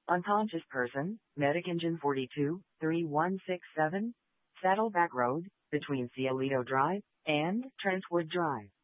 Unconscious person, Medic Engine 42, 3167, Saddleback Road, between Cielito Drive and Trentwood Drive.